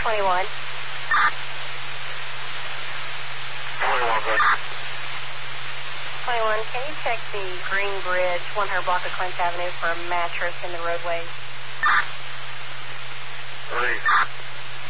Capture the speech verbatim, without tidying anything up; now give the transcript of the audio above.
twenty-one. twenty-one, good. twenty-one, can you check the Green Bridge, one hundred block of Clinch Avenue for a mattress in the roadway? Three.